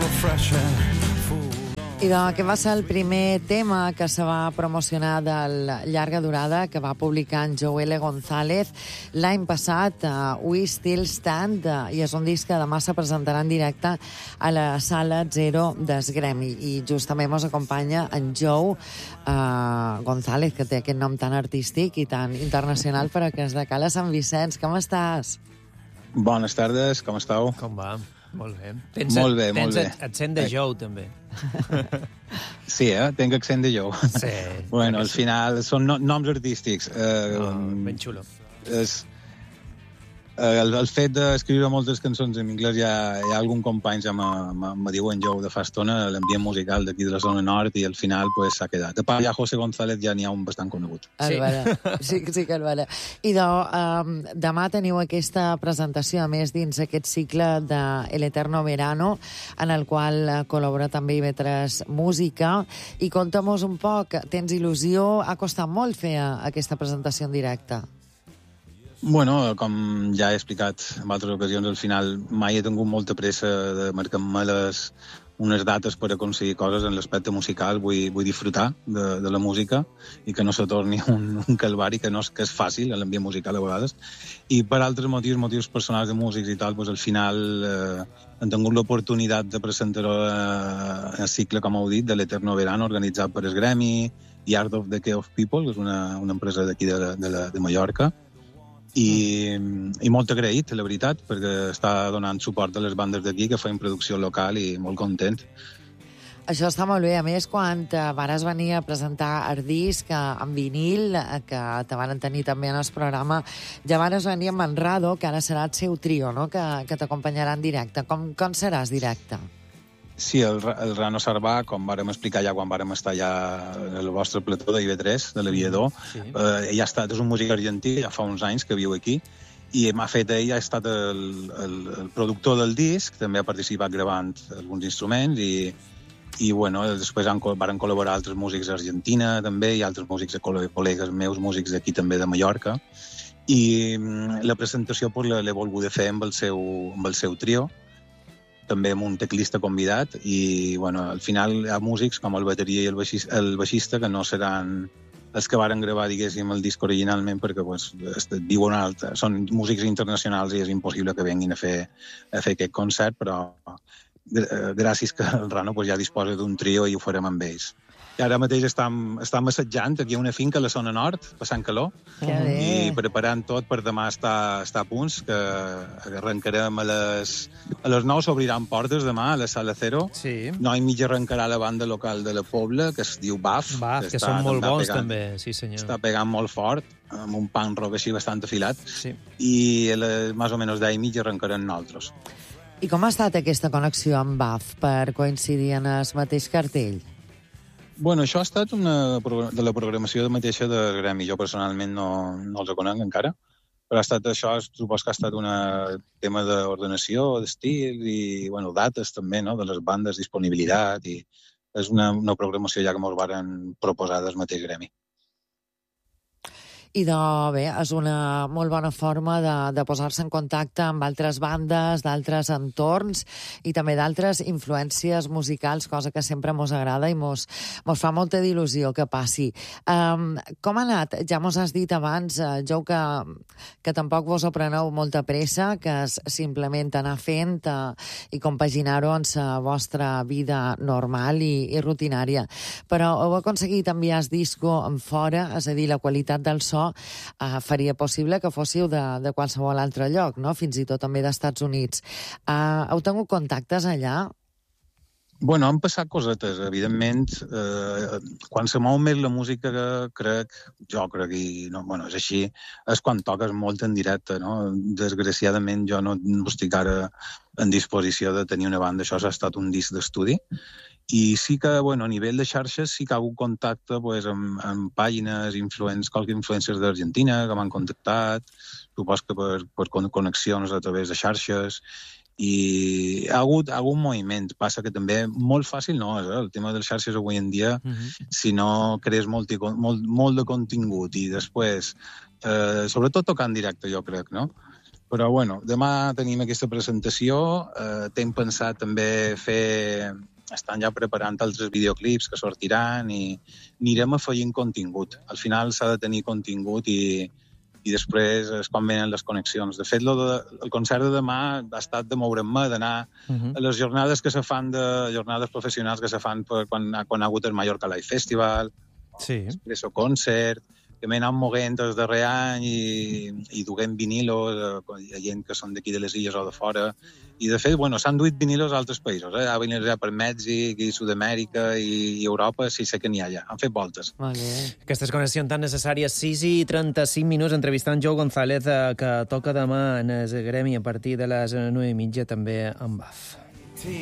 I doncs aquest va ser el primer tema que se va promocionar de llarga durada que va publicar en Joelle González l'any passat, We Still Stand, i és un disc que demà se presentarà en directe a la Sala Zero d'Esgremi. I justament ens acompanya en Joe González, que té aquest nom tan artístic i tan internacional, però que és de Cala Sant Vicenç. Com estàs? Bones tardes, com esteu? Com va? Molt bé. Molt bé. Tens accent de Joe, també. Sí, tenc accent de Joe. Sí. Bueno, al final són noms artístics. Ben xulo. El fet d'escriure moltes cançons en anglès, hi ha algun company que me diuen Joe de fa estona, l'ambient musical d'aquí de la zona nord, i al final s'ha quedat. De part, ja José González ja n'hi ha un bastant conegut. Sí que el vale. I demà teniu aquesta presentació, a més, dins aquest cicle de El Eterno Verano, en el qual col·labora també IB3 Música. I conta'm-nos un poc, tens il·lusió? Ha costat molt fer aquesta presentació en directe? Bueno, com ja he explicat en altres ocasions, al final mai he tingut molta pressa de marcar-me unes dates per aconseguir coses en l'aspecte musical. Vull disfrutar de la música i que no se torni un calvari, que és fàcil, l'ambient musical a vegades. I per altres motius personals de músics i tal, al final hem tingut l'oportunitat de presentar-ho en el cicle, com heu dit, de l'Eterno Verano, organitzat per Esgremi i Art of the Key of People, que és una empresa d'aquí de Mallorca. I molt agraït, la veritat, perquè està donant suport a les bandes d'aquí que feien producció local i molt content. Això està molt bé. A més, quan vares venir a presentar el disc en vinil, que te van tenir també en el programa, ja vares venir amb en Rado, que ara serà el seu trio, no?, que t'acompanyarà en directe. Com seràs directe? Sí, el Rano Sarbà, com vàrem explicar ja quan vàrem estar ja en el vostre plató de IB3, de l'Aviador, és un músic argentí, ja fa uns anys que viu aquí, i ell ha estat el productor del disc, també ha participat gravant alguns instruments, i bueno, després varen col·laborar altres músics d'Argentina, també, i altres músics, col·legues meus, músics d'aquí també de Mallorca, i la presentació l'he volgut fer amb el seu trio, també amb un teclista convidat, i bueno, al final hi ha músics com el bateria i el baixista que no seran els que varen gravar, diguéssim, el disc originalment, perquè diuen són músics internacionals i és impossible que venguin a fer aquest concert, però gràcies que el Rano ja disposa d'un trio i ho farem amb ells. I ara mateix estem assajant aquí a una finca a la zona nord, passant calor, i preparant tot per demà estar a punts, que arrencarem a les 9, s'obriran portes demà a la Sala Zero. Sí. 9 i mitja arrencarà la banda local de la Pobla, que es diu BAF. BAF, que són molt bons també, sí senyor. Està pegant molt fort, amb un punk rock així bastant afilat, i més o menys 10 i mitja arrencarem nosaltres. I com ha estat aquesta connexió amb BAF per coincidir en el mateix cartell? Bueno, això ha estat de la programació mateixa del Gremi. Jo personalment no els conec encara, però supos que ha estat un tema d'ordenació, d'estil i bueno, dates també, no?, de les bandes, disponibilitat, i és una programació ja que ens varen proposar del mateix Gremi. I bé, és una molt bona forma de posar-se en contacte amb altres bandes, d'altres entorns i també d'altres influències musicals, cosa que sempre mos agrada i mos fa molta il·lusió que passi. Com ha anat? Ja mos has dit abans, Jou, que tampoc vos ho preneu molta pressa, que és simplement anar fent i compaginar-ho amb la vostra vida normal i rutinària. Però heu aconseguit enviar el disco en fora, és a dir, la qualitat del so faria possible que fóssiu de qualsevol altre lloc, no?, fins i tot també d'Estats Units. Heu tingut contactes allà? Bueno, han passat cosetes, evidentment. Quan se mou més la música, jo crec, i no, bueno, és així, és quan toques molt en directe, no? Desgraciadament jo no estic ara en disposició de tenir una banda, això ha estat un disc d'estudi, i sí que, bueno, a nivell de xarxes sí que ha hagut contacte amb pàgines, qualques influències d'Argentina que m'han contactat, supos que per connexions a través de xarxes, i hi ha hagut moviment. Passa que també molt fàcil no és, el tema de les xarxes avui en dia, si no crees molt de contingut i després, sobretot tocar en directe, jo crec, no? Però, bueno, demà tenim aquesta presentació. T'hem pensat també fer... Estan ja preparant altres videoclips que sortiran i anirem afegint contingut. Al final s'ha de tenir contingut i després és quan venen les connexions. De fet, el concert de demà ha estat de moure'm-me, d'anar a les jornades que se fan, jornades professionals que se fan quan ha hagut el Mallorca Live Festival, Espresso Concert, que m'he anat moguent el darrer any i duguem vinilos a gent que són d'aquí de les illes o de fora. I, de fet, bueno, s'han duit vinilos a altres països. Hi ha vinilos ja per Mèxic i Sud-amèrica i Europa, sí sé que n'hi ha ja. Han fet voltes. Aquestes connexions tan necessàries. 6:35 entrevistant Joe González, que toca demà en el Gremi a partir de les 9:30 també en BAF.